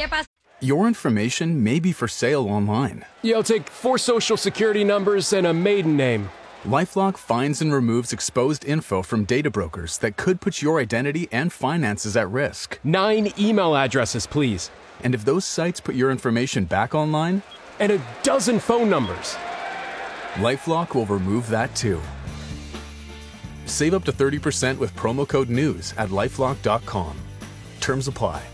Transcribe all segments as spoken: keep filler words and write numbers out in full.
¿Qué pasa? Your information may be for sale online. Yeah, I'll take four social security numbers and a maiden name. LifeLock finds and removes exposed info from data brokers that could put your identity and finances at risk. Nine email addresses, please. And if those sites put your information back online? And a dozen phone numbers. LifeLock will remove that too. Save up to thirty percent with promo code NEWS at LifeLock dot com. Terms apply.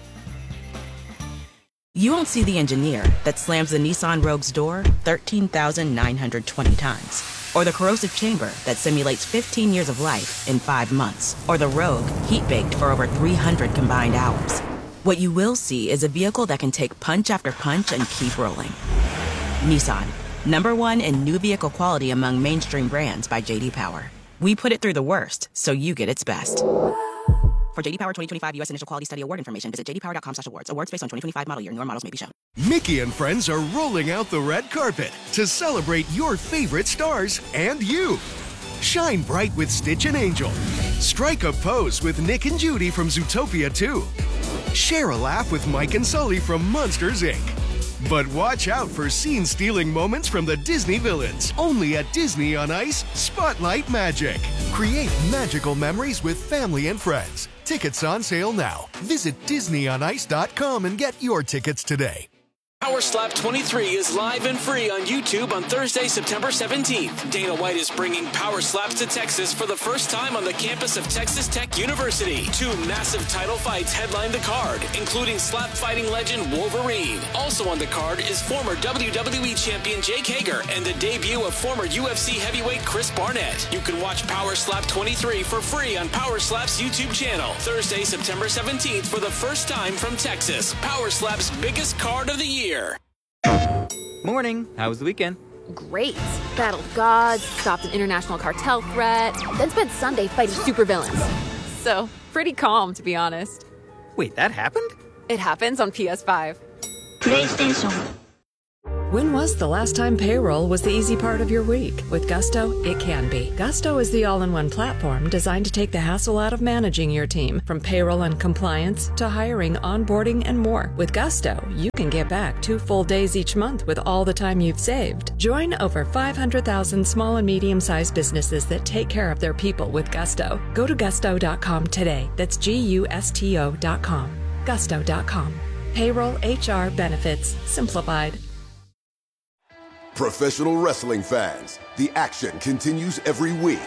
You won't see the engineer that slams the Nissan Rogue's door thirteen thousand nine hundred twenty times. Or the corrosive chamber that simulates fifteen years of life in five months. Or the Rogue heat-baked for over three hundred combined hours. What you will see is a vehicle that can take punch after punch and keep rolling. Nissan, number one in new vehicle quality among mainstream brands by J D Power. We put it through the worst, so you get its best. For J D Power twenty twenty-five U S Initial Quality Study Award information, visit j d power dot com slash awards. Awards based on twenty twenty-five model year. Newer models may be shown. Mickey and friends are rolling out the red carpet to celebrate your favorite stars and you. Shine bright with Stitch and Angel. Strike a pose with Nick and Judy from Zootopia two. Share a laugh with Mike and Sully from Monsters, Incorporated. But watch out for scene-stealing moments from the Disney villains. Only at Disney on Ice Spotlight Magic. Create magical memories with family and friends. Tickets on sale now. Visit disney on ice dot com and get your tickets today. Power Slap twenty-three is live and free on YouTube on Thursday, September seventeenth. Dana White is bringing Power Slaps to Texas for the first time on the campus of Texas Tech University. Two massive title fights headline the card, including slap fighting legend Wolverine. Also on the card is former W W E champion Jake Hager and the debut of former U F C heavyweight Chris Barnett. You can watch Power Slap twenty-three for free on Power Slap's YouTube channel. Thursday, September seventeenth for the first time from Texas. Power Slap's biggest card of the year. Morning. How was the weekend? Great. Battled gods, stopped an international cartel threat, then spent Sunday fighting supervillains. So, pretty calm, to be honest. Wait, that happened? It happens on P S five. PlayStation. When was the last time payroll was the easy part of your week? With Gusto, it can be. Gusto is the all-in-one platform designed to take the hassle out of managing your team, from payroll and compliance to hiring, onboarding, and more. With Gusto, you can get back two full days each month with all the time you've saved. Join over five hundred thousand small and medium-sized businesses that take care of their people with Gusto. Go to gusto dot com today. That's G U S T O dot com. gusto dot com. Payroll, H R, benefits, simplified. Professional wrestling fans, the action continues every week.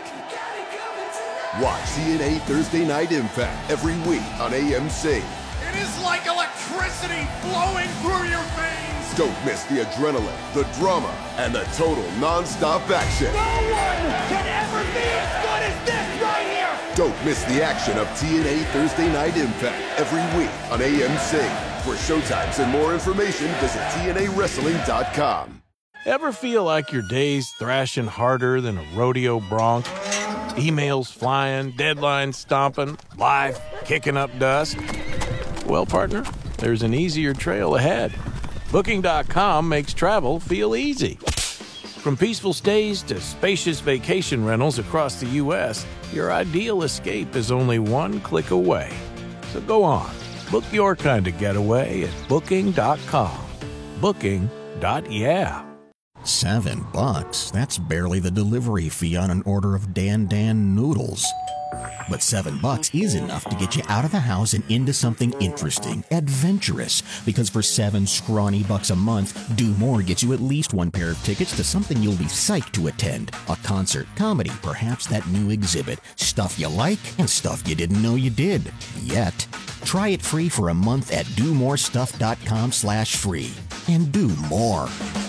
Watch T N A Thursday Night Impact every week on A M C. It is like electricity flowing through your veins. Don't miss the adrenaline, the drama, and the total non-stop action. No one can ever be as good as this right here. Don't miss the action of T N A Thursday Night Impact every week on A M C. For showtimes and more information, visit T N A wrestling dot com. Ever feel like your day's thrashing harder than a rodeo bronc? Emails flying, deadlines stomping, life kicking up dust? Well, partner, there's an easier trail ahead. Booking dot com makes travel feel easy. From peaceful stays to spacious vacation rentals across the U S, your ideal escape is only one click away. So go on, book your kind of getaway at Booking dot com. Booking. Yeah. Seven bucks? That's barely the delivery fee on an order of Dan Dan noodles. But seven bucks is enough to get you out of the house and into something interesting, adventurous. Because for seven scrawny bucks a month, Do More gets you at least one pair of tickets to something you'll be psyched to attend. A concert, comedy, perhaps that new exhibit. Stuff you like and stuff you didn't know you did. Yet. Try it free for a month at do more stuff dot com slash free. And do more.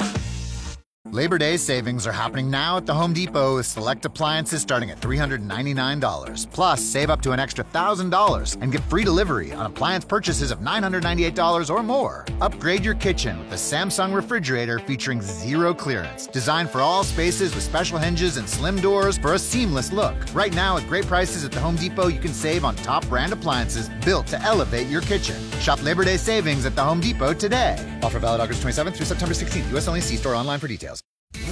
Labor Day savings are happening now at the Home Depot with select appliances starting at three hundred ninety-nine dollars. Plus, save up to an extra one thousand dollars and get free delivery on appliance purchases of nine hundred ninety-eight dollars or more. Upgrade your kitchen with the Samsung refrigerator featuring zero clearance. Designed for all spaces with special hinges and slim doors for a seamless look. Right now, at great prices at the Home Depot, you can save on top brand appliances built to elevate your kitchen. Shop Labor Day savings at the Home Depot today. Offer valid August twenty-seventh through September sixteenth. U S only. See store online for details.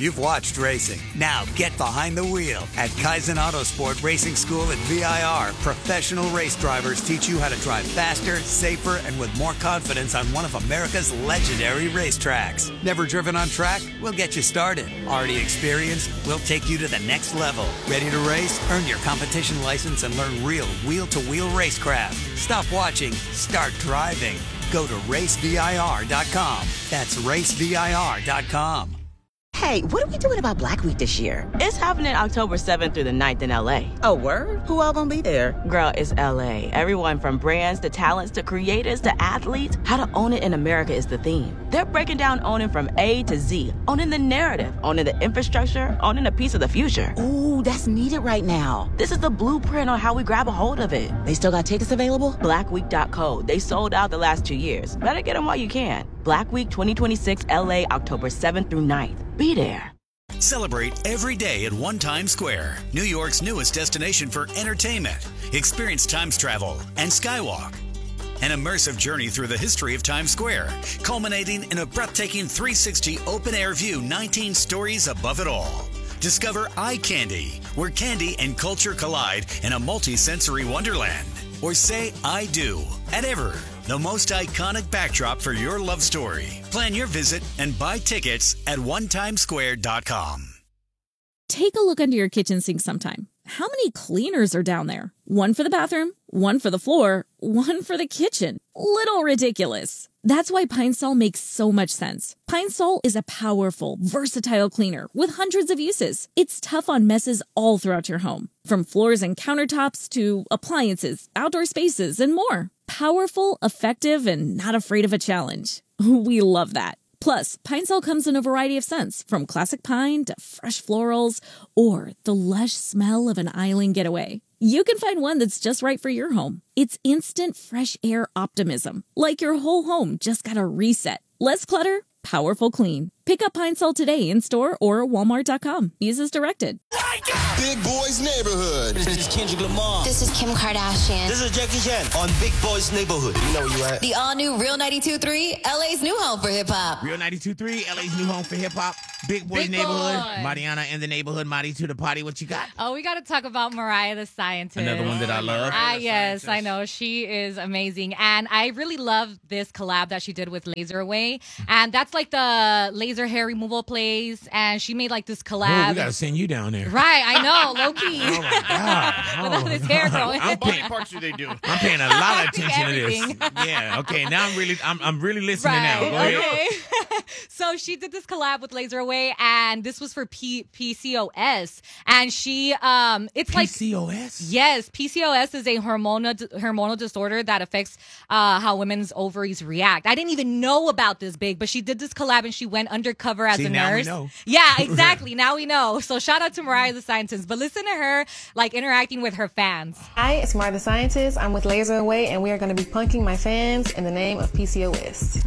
You've watched racing. Now get behind the wheel at Kaizen Autosport Racing School at V I R. Professional race drivers teach you how to drive faster, safer, and with more confidence on one of America's legendary racetracks. Never driven on track? We'll get you started. Already experienced? We'll take you to the next level. Ready to race? Earn your competition license and learn real wheel-to-wheel racecraft. Stop watching. Start driving. Go to race V I R dot com. That's race V I R dot com. Hey, what are we doing about Black Week this year? It's happening October seventh through the ninth in L A. Oh, word? Who all gonna be there? Girl, it's L A. Everyone from brands to talents to creators to athletes. How to own it in America is the theme. They're breaking down owning from A to Z. Owning the narrative, owning the infrastructure, owning a piece of the future. Ooh, that's needed right now. This is the blueprint on how we grab a hold of it. They still got tickets available? black week dot co. They sold out the last two years. Better get them while you can. Black Week twenty twenty-six L A, October seventh through ninth. Be there. Celebrate every day at One Times Square, New York's newest destination for entertainment. Experience Times travel and Skywalk. An immersive journey through the history of Times Square, culminating in a breathtaking three sixty open-air view, nineteen stories above it all. Discover Eye Candy, where candy and culture collide in a multi-sensory wonderland. Or say I do at Ever, the most iconic backdrop for your love story. Plan your visit and buy tickets at one times square dot com. Take a look under your kitchen sink sometime. How many cleaners are down there? One for the bathroom, one for the floor, one for the kitchen. Little ridiculous. That's why Pine Sol makes so much sense. Pine Sol is a powerful, versatile cleaner with hundreds of uses. It's tough on messes all throughout your home, from floors and countertops to appliances, outdoor spaces, and more. Powerful, effective, and not afraid of a challenge. We love that. Plus, Pine Sol comes in a variety of scents, from classic pine to fresh florals or the lush smell of an island getaway. You can find one that's just right for your home. It's instant fresh air optimism, like your whole home just got a reset. Less clutter, powerful clean. Pick up Pine Sol today in store or walmart dot com. Use as directed. Big Boys Neighborhood. This is Kendrick Lamar. This is Kim Kardashian. This is Jackie Chan on Big Boys Neighborhood. You know where you at. The all-new Real ninety-two point three, L A's new home for hip-hop. Real ninety-two point three, L A's new home for hip-hop. Big Boys Big Neighborhood. Boy. Mariana in the neighborhood. Marty to the party. What you got? Oh, we got to talk about Mariah the Scientist. Another one that I love. Ah, yes, I know. She is amazing. And I really love this collab that she did with Laser Away. And that's like the laser hair removal place. And she made like this collab. Oh, we got to send you down there. Right, I know. Low key. Oh, my God. With all this hair growing. I'm paying, parts do they do? I'm paying a lot of attention to this. Everything. Yeah, okay. Now I'm really I'm, I'm really listening Right, now. Go ahead. okay. So she did this collab with Laser Away, and this was for P- PCOS. And she, um, it's like P C O S? Yes, P C O S is a hormonal hormonal disorder that affects uh, how women's ovaries react. I didn't even know about this big, but she did this collab and she went undercover as See, a now we nurse. know. Yeah, exactly. Now we know. So shout out to Mariah the Scientist. But listen to her like interacting with her fans. Hi, it's Mariah the Scientist. I'm with Laser Away, and we are going to be punking my fans in the name of P C O S.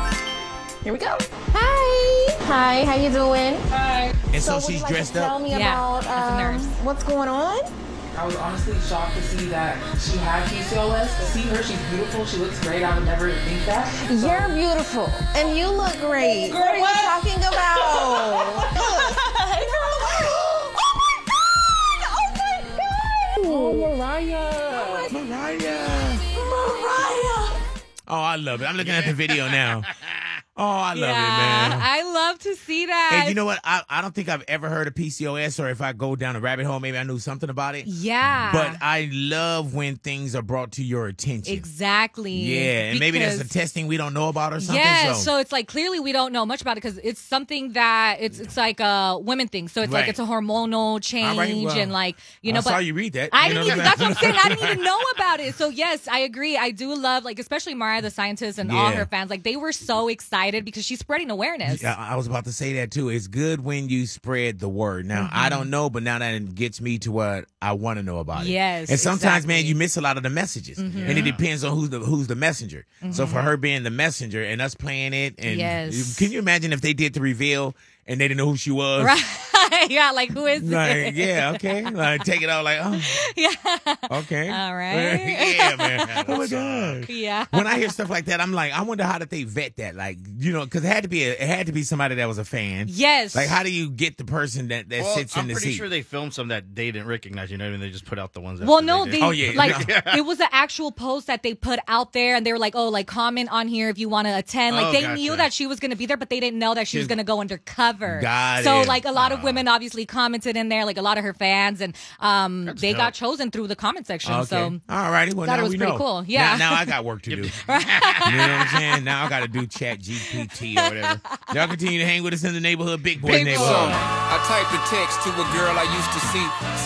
Here we go. Hi. Hi, how you doing? Hi. And so, would she's you like dressed to tell up. me Yeah, about as a um, nurse. what's going on? I was honestly shocked to see that she had P C O S. To see her, she's beautiful. She looks great. I would never think that. So. You're beautiful, and you look great. Girl, what are you what? talking about? Oh, Mariah. Mariah. Mariah. Oh, I love it. I'm looking at the video now. Oh, I love yeah, it, man. I love to see that. And you know what? I, I don't think I've ever heard of P C O S, or if I go down a rabbit hole, maybe I knew something about it. Yeah. But I love when things are brought to your attention. Exactly. Yeah, and maybe there's Because- a testing we don't know about or something. Yeah, so. so it's like clearly we don't know much about it because it's something that it's it's like a women thing. So it's like Right. it's a hormonal change All right, well, and like you know. I but saw you read that. I You didn't know even. what That's I'm what I'm saying. I didn't even know about it. So yes, I agree. I do love like especially Mariah the Scientist and all Yeah. her fans. Like they were so excited because she's spreading awareness. Yeah, I was about to say that too. It's good when you spread the word. Now, I don't know, but now that it gets me to what I want to know about it. Yes, And sometimes, exactly. man, you miss a lot of the messages. Mhm. And it depends on who's the who's the messenger. So Mhm. for her being the messenger and us playing it, and Yes. can you imagine if they did the reveal and they didn't know who she was? Right. yeah, like who is Like, this? yeah, okay. Like, take it out like, oh, Yeah. okay. All right. yeah, man. Oh my god. Yeah. When I hear stuff like that, I'm like, I wonder how did they vet that? Like, you know, because it had to be a, it had to be somebody that was a fan. Yes. Like, how do you get the person that, that Well, sits I'm in the pretty seat? sure they filmed some that they didn't recognize. You know what I mean? They just put out the ones that. Well, no, they, did. Oh, yeah. like Yeah. it was an actual post that they put out there, and they were like, "Oh, like comment on here if you want to attend." Like Oh, they gotcha. knew that she was going to be there, but they didn't know that she was She's- going to go undercover. Got so, it. like a lot of women obviously commented in there, like a lot of her fans, and um, they dope. got chosen through the comment section. Okay. So, all righty. Well, thought now it was we pretty know. cool. Yeah. Now, now I got work to do. You know what I'm saying? Now I got to do Chat G P T or whatever. Y'all continue to hang with us in the neighborhood, Big Boy So, Neighborhood. I typed a text to a girl I used to see.